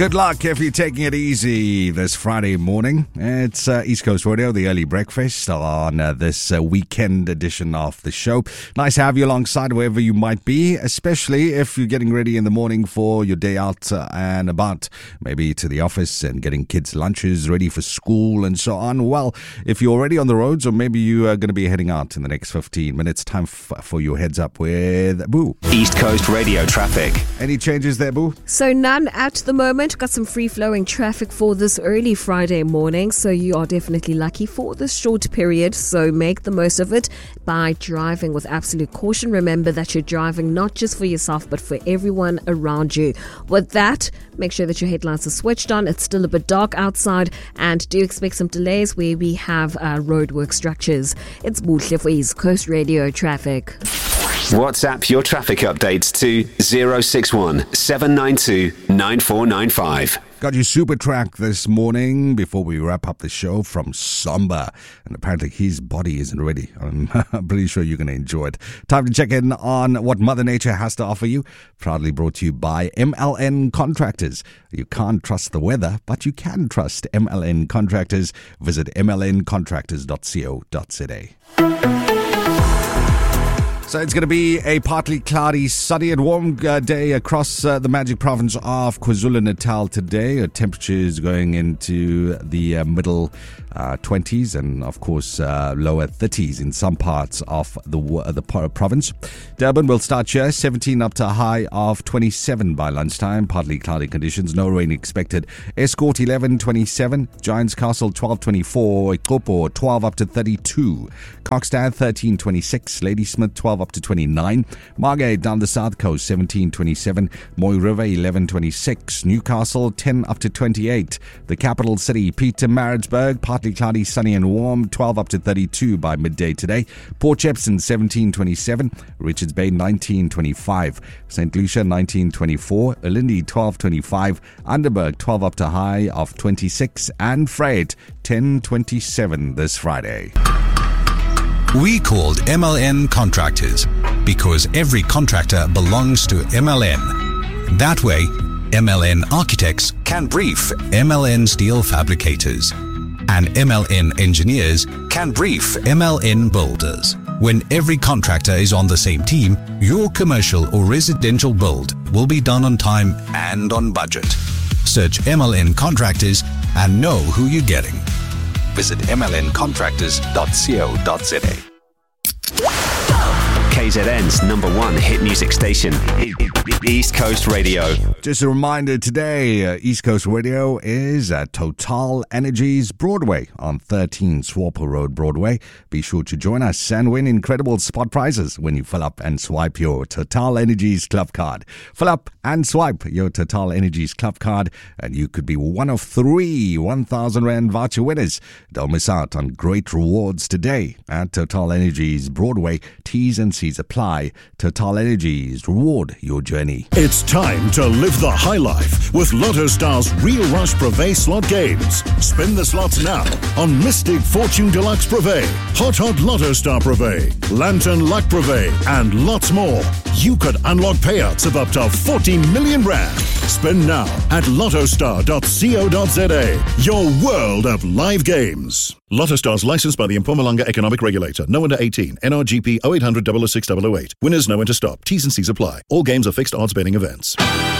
Good luck if you're taking it easy this Friday morning. It's East Coast Radio, the early breakfast on this weekend edition of the show. Nice to have you alongside wherever you might be, especially if you're getting ready in the morning for your day out and about, maybe to the office and getting kids' lunches ready for school and so on. Well, if you're already on the roads or maybe you are going to be heading out in the next 15 minutes, time for your heads up with Boo. East Coast Radio traffic. Any changes there, Boo? So none at the moment. Got some free-flowing traffic for this early Friday morning, so you are definitely lucky for this short period, so make the most of it by driving with absolute caution. Remember that you're driving not just for yourself but for everyone around you. With that, make sure that your headlights are switched on. It's still a bit dark outside, and do expect some delays where we have roadwork structures. It's Buhle for East Coast Radio traffic. WhatsApp your traffic updates to 061 792 9495. Got your super track this morning before we wrap up the show from Somba. And apparently his body isn't ready. I'm pretty sure you're going to enjoy it. Time to check in on what Mother Nature has to offer you. Proudly brought to you by MLN Contractors. You can't trust the weather, but you can trust MLN Contractors. Visit mlncontractors.co.za. So it's going to be a partly cloudy, sunny and warm day across the magic province of KwaZulu-Natal today. Temperatures going into the middle 20s and, of course, lower 30s in some parts of the province. Durban will start here, 17 up to a high of 27 by lunchtime. Partly cloudy conditions, no rain expected. Escort 11, 27. Giants Castle 12, 24. Ikopo 12 up to 32. Kokstad 13, 26. Ladysmith 12 up to 29. Margate down the south coast 17, 27. Moy River 11, 26. Newcastle 10 up to 28. The capital city Pietermaritzburg partly cloudy, sunny and warm 12 up to 32 by midday today. Port Shepstone 17, 27. Richards Bay 19, 25. St. Lucia 19, 24. Ulindi 12, 25. Underberg 12 up to high of 26. And Freight 10, 27 this Friday. We called MLN Contractors because every contractor belongs to MLN. That way, MLN Architects can brief MLN Steel Fabricators, and MLN Engineers can brief MLN Builders. When every contractor is on the same team, your commercial or residential build will be done on time and on budget. Search MLN Contractors and know who you're getting. Visit mlncontractors.co.za. KZN's #1 hit music station, East Coast Radio. Just a reminder today, East Coast Radio is at Total Energies Broadway on 13 Swapo Road, Broadway. Be sure to join us and win incredible spot prizes when you fill up and swipe your Total Energies Club card. Fill up and swipe your Total Energies Club card and you could be one of 3 1,000 Rand voucher winners. Don't miss out on great rewards today at Total Energies Broadway. T's and C's apply. Total Energies, reward your journey. It's time to live the high life with Lotto Star's Real Rush Privé slot games. Spin the slots now on Mystic Fortune Deluxe Privé, Hot Lotto Star Privé, Lantern Luck Privé, and lots more. You could unlock payouts of up to 40 million Rand. Spin now at lottostar.co.za. Your world of live games. Lotto Stars licensed by the Mpumalanga Economic Regulator. No under 18. NRGP 0800 006 008. Winners know when to stop. T's and C's apply. All games are fixed odds betting events.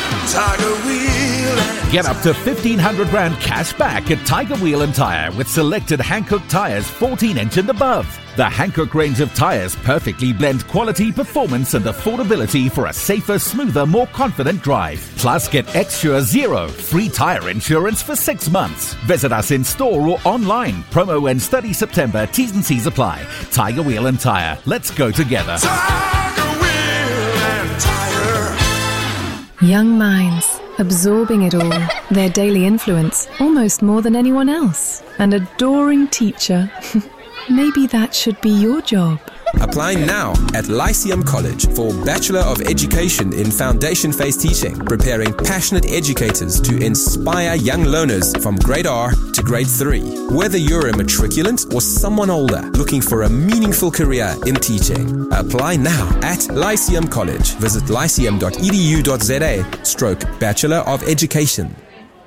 Get up to 1,500 Rand cash back at Tiger Wheel and Tire with selected Hankook tires 14-inch and above. The Hankook range of tires perfectly blend quality, performance and affordability for a safer, smoother, more confident drive. Plus, get Xsure Zero free tire insurance for 6 months. Visit us in store or online. Promo ends 30 September. T's and C's apply. Tiger Wheel and Tire. Let's go together. Tiger Wheel and Tire. Young minds, absorbing it all. Their daily influence, almost more than anyone else. An adoring teacher. Maybe that should be your job. Apply now at Lyceum College for Bachelor of Education in Foundation Phase Teaching, preparing passionate educators to inspire young learners from grade R to grade 3. Whether you're a matriculant or someone older looking for a meaningful career in teaching, apply now at Lyceum College. Visit lyceum.edu.za/Bachelor of Education.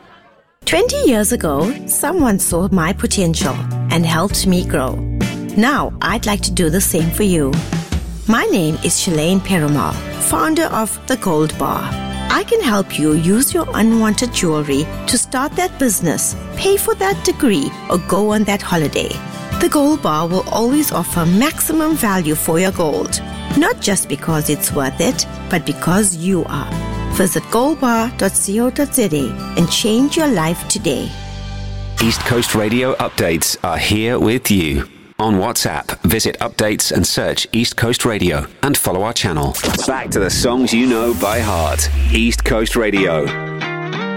20 years ago, someone saw my potential and helped me grow. Now, I'd like to do the same for you. My name is Shalane Perumal, founder of The Gold Bar. I can help you use your unwanted jewelry to start that business, pay for that degree, or go on that holiday. The Gold Bar will always offer maximum value for your gold, not just because it's worth it, but because you are. Visit goldbar.co.za and change your life today. East Coast Radio updates are here with you. On WhatsApp, visit updates and search East Coast Radio and follow our channel. Back to the songs you know by heart. East Coast Radio.